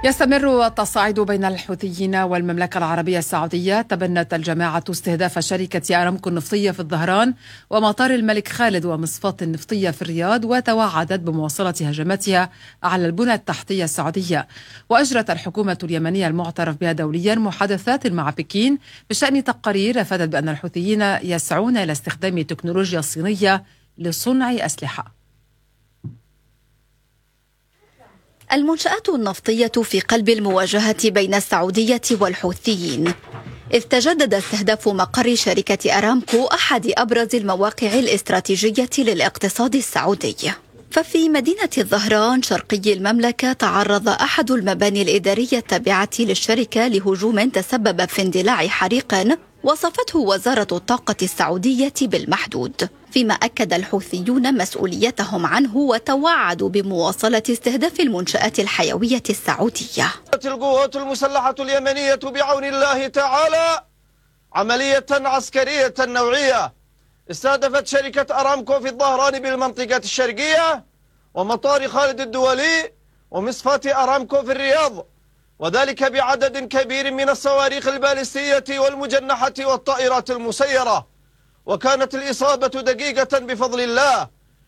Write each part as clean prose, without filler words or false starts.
يستمر التصاعد بين الحوثيين والمملكة العربية السعودية. تبنت الجماعة استهداف شركة أرامكو النفطية في الظهران ومطار الملك خالد ومصفاة النفطية في الرياض، وتوعدت بمواصلة هجماتها على البنى التحتية السعودية. وأجرت الحكومة اليمنية المعترف بها دوليا محادثات مع بكين بشأن تقارير أفادت بأن الحوثيين يسعون إلى استخدام التكنولوجيا الصينية لصنع أسلحة. المنشآت النفطية في قلب المواجهة بين السعودية والحوثيين، إذ تجدد استهداف مقر شركة أرامكو أحد أبرز المواقع الاستراتيجية للاقتصاد السعودي. ففي مدينة الظهران شرقي المملكة تعرض أحد المباني الإدارية التابعة للشركة لهجوم تسبب في اندلاع حريق وصفته وزارة الطاقة السعودية بالمحدود، فيما أكد الحوثيون مسؤوليتهم عنه وتوعدوا بمواصلة استهداف المنشآت الحيوية السعودية. القوات المسلحة اليمنية بعون الله تعالى عملية عسكرية نوعية استهدفت شركة أرامكو في الظهران بالمنطقة الشرقية ومطار خالد الدولي ومصفاة أرامكو في الرياض، وذلك بعدد كبير من الصواريخ البالستية والمجنحة والطائرات المسيرة. وكانت الإصابة دقيقة بفضل الله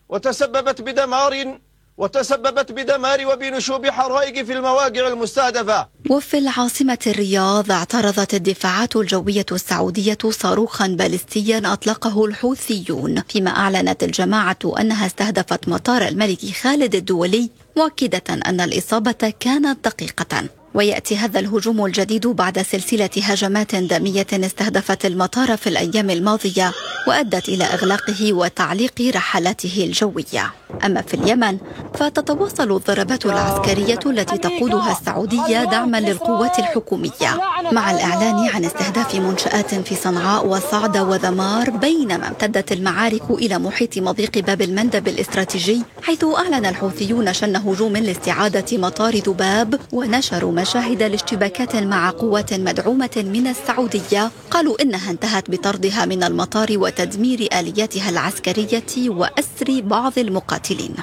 وتسببت بدمار وبنشوب حرائق في المواقع المستهدفة. وفي العاصمة الرياض اعترضت الدفاعات الجوية السعودية صاروخا باليستيا أطلقه الحوثيون، فيما أعلنت الجماعة أنها استهدفت مطار الملك خالد الدولي، مؤكدة أن الإصابة كانت دقيقة. ويأتي هذا الهجوم الجديد بعد سلسلة هجمات دامية استهدفت المطار في الأيام الماضية وأدت إلى إغلاقه وتعليق رحلاته الجوية. أما في اليمن فتتواصل الضربات العسكرية التي تقودها السعودية دعما للقوات الحكومية، مع الإعلان عن استهداف منشآت في صنعاء وصعدة وذمار، بينما امتدت المعارك إلى محيط مضيق باب المندب الاستراتيجي، حيث أعلن الحوثيون شن هجوم لاستعادة مطار ذباب ونشروا مشاهد لاشتباكات مع قوات مدعومة من السعودية قالوا إنها انتهت بطردها من المطار وتدمير آلياتها العسكرية وأسر بعض المقاتلين.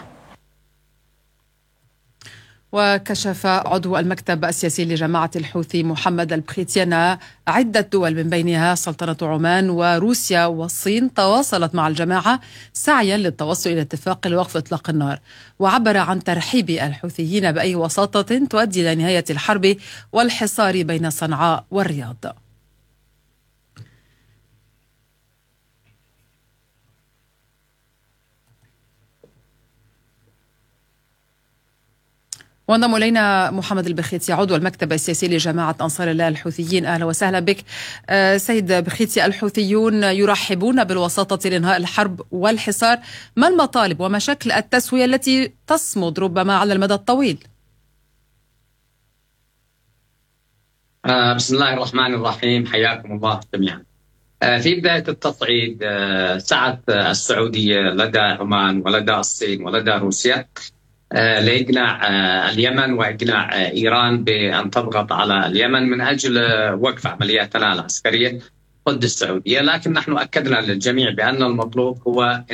وكشف عضو المكتب السياسي لجماعة الحوثي محمد البخيتيانا عدة دول من بينها سلطنة عمان وروسيا والصين تواصلت مع الجماعة سعيا للتوصل إلى اتفاق لوقف إطلاق النار، وعبر عن ترحيب الحوثيين بأي وساطة تؤدي إلى نهاية الحرب والحصار بين صنعاء والرياض. وانضم إلينا محمد البخيتي عضو المكتب السياسي لجماعة أنصار الله الحوثيين. أهلا وسهلا بك سيد بخيتي. الحوثيون يرحبون بالوساطة لإنهاء الحرب والحصار، ما المطالب وما شكل التسوية التي تصمد ربما على المدى الطويل؟ بسم الله الرحمن الرحيم، حياكم الله جميعا. في بداية التصعيد سعت السعودية لدى عمان ولدى الصين ولدى روسيا لإقناع اليمن وإقناع إيران بأن تضغط على اليمن من أجل وقف عملياتنا العسكرية ضد السعودية، لكن نحن أكدنا للجميع بأن المطلوب هو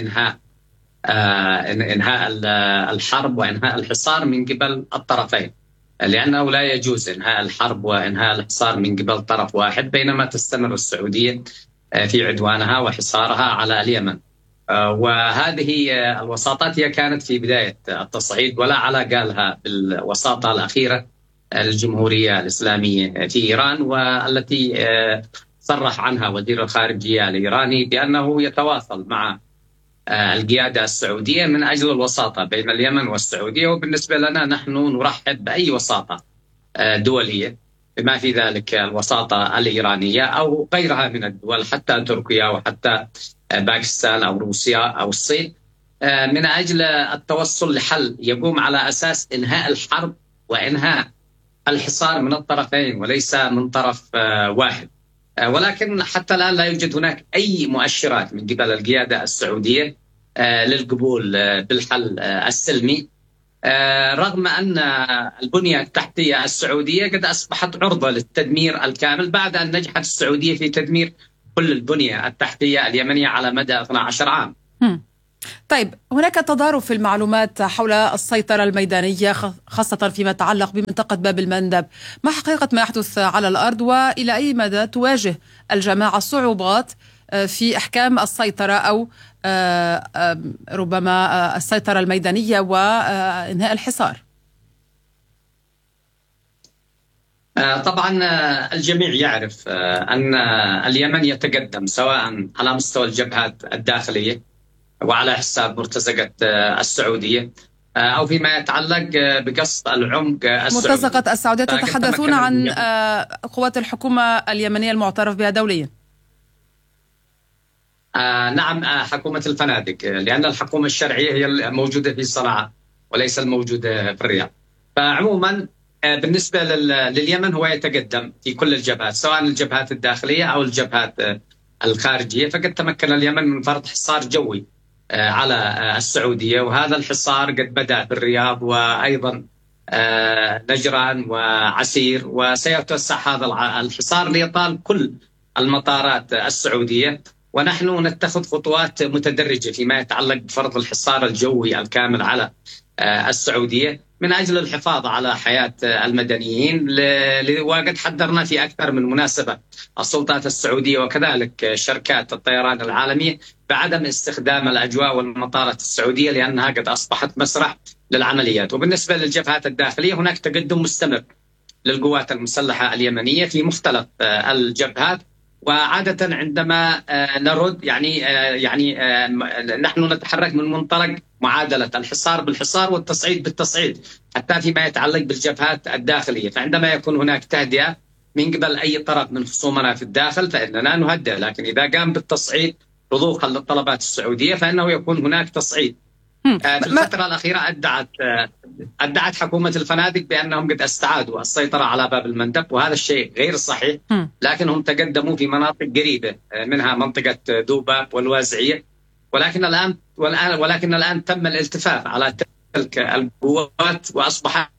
إنهاء الحرب وإنهاء الحصار من قبل الطرفين، لأنه لا يجوز إنهاء الحرب وإنهاء الحصار من قبل طرف واحد بينما تستمر السعودية في عدوانها وحصارها على اليمن. وهذه الوساطات هي كانت في بداية التصعيد ولا علاقة لها بالوساطة الأخيرة الجمهورية الإسلامية في إيران، والتي صرح عنها وزير الخارجية الإيراني بأنه يتواصل مع القيادة السعودية من أجل الوساطة بين اليمن والسعودية. وبالنسبة لنا نحن نرحب بأي وساطة دولية بما في ذلك الوساطة الإيرانية أو غيرها من الدول، حتى تركيا وحتى باكستان أو روسيا أو الصين، من أجل التوصل لحل يقوم على أساس إنهاء الحرب وإنهاء الحصار من الطرفين وليس من طرف واحد. ولكن حتى الآن لا يوجد هناك أي مؤشرات من قبل القيادة السعودية للقبول بالحل السلمي، رغم أن البنية التحتية السعودية قد أصبحت عرضة للتدمير الكامل بعد أن نجحت السعودية في تدمير كل البنية التحتية اليمنية على مدى 12 عام. طيب، هناك تضارب في المعلومات حول السيطرة الميدانية خاصة فيما يتعلق بمنطقة باب المندب. ما حقيقة ما يحدث على الأرض، وإلى أي مدى تواجه الجماعة صعوبات في إحكام السيطرة أو ربما السيطرة الميدانية وإنهاء الحصار؟ طبعا الجميع يعرف أن اليمن يتقدم سواء على مستوى الجبهات الداخلية وعلى حساب مرتزقة السعودية أو فيما يتعلق بقصف العمق السعودي. مرتزقة السعودية تتحدثون عن قوات الحكومة اليمنية المعترف بها دوليا؟ نعم، حكومة الفنادق، لأن الحكومة الشرعية هي الموجودة في صنعاء وليس الموجودة في الرياض. فعموما بالنسبة لليمن هو يتقدم في كل الجبهات سواء الجبهات الداخلية أو الجبهات الخارجية. فقد تمكن اليمن من فرض حصار جوي على السعودية، وهذا الحصار قد بدأ بالرياض وأيضا نجران وعسير، وسيتوسع هذا الحصار ليطال كل المطارات السعودية. ونحن نتخذ خطوات متدرجة فيما يتعلق بفرض الحصار الجوي الكامل على السعودية من أجل الحفاظ على حياة المدنيين. وقد حذرنا في أكثر من مناسبة السلطات السعودية وكذلك شركات الطيران العالمية بعدم استخدام الأجواء والمطارات السعودية لأنها قد أصبحت مسرح للعمليات. وبالنسبة للجبهات الداخلية هناك تقدم مستمر للقوات المسلحة اليمنية في مختلف الجبهات. وعادة عندما نرد يعني نحن نتحرك من منطلق معادلة الحصار بالحصار والتصعيد بالتصعيد حتى فيما يتعلق بالجبهات الداخلية. فعندما يكون هناك تهدئة من قبل أي طرف من خصومنا في الداخل فإننا نهدئ، لكن إذا قام بالتصعيد رضوخا للطلبات السعودية فإنه يكون هناك تصعيد. في الفترة الأخيرة أدعت حكومة الفنادق بأنهم قد استعادوا السيطرة على باب المندب، وهذا الشيء غير صحيح، لكنهم تقدموا في مناطق قريبة منها منطقة دوباب والوازعية. ولكن الآن تم الالتفاف على تلك القوات وأصبحت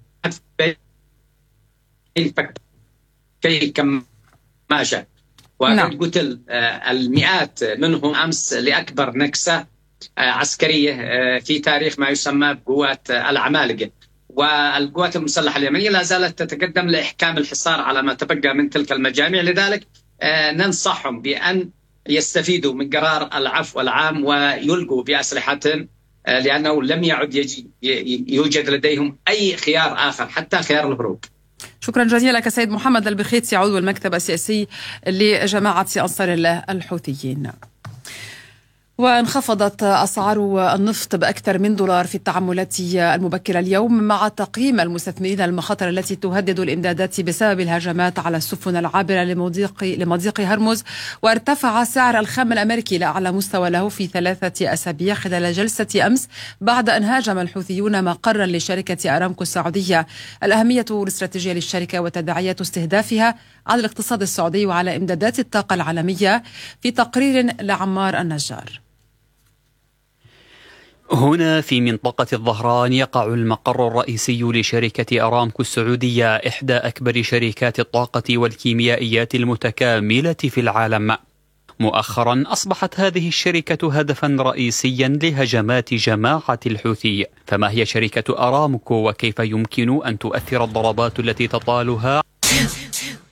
كي كماشة، وقد قتل المئات منهم أمس لأكبر نكسة عسكرية في تاريخ ما يسمى بقوات العمالقة. والقوات المسلحة اليمنية لا زالت تتقدم لإحكام الحصار على ما تبقى من تلك المجامع. لذلك ننصحهم بأن يستفيدوا من قرار العفو العام ويلقوا بأسلحتهم، لأنه لم يعد يوجد لديهم أي خيار آخر حتى خيار الهروب. شكرا جزيلا لك سيد محمد البخيتي، عضو المكتب السياسي لجماعة أنصار الله الحوثيين. وانخفضت أسعار النفط بأكثر من $1 في التعاملات المبكرة اليوم مع تقييم المستثمرين المخاطر التي تهدد الإمدادات بسبب الهجمات على السفن العابرة لمضيق هرمز. وارتفع سعر الخام الأمريكي لأعلى مستوى له في 3 أسابيع خلال جلسة أمس بعد أن هاجم الحوثيون مقرا لشركة أرامكو السعودية. الأهمية الاستراتيجية للشركة وتداعيات استهدافها على الاقتصاد السعودي وعلى إمدادات الطاقة العالمية، في تقرير لعمار النجار. هنا في منطقة الظهران يقع المقر الرئيسي لشركة أرامكو السعودية، إحدى أكبر شركات الطاقة والكيميائيات المتكاملة في العالم. مؤخرا أصبحت هذه الشركة هدفا رئيسيا لهجمات جماعة الحوثي. فما هي شركة أرامكو وكيف يمكن أن تؤثر الضربات التي تطالها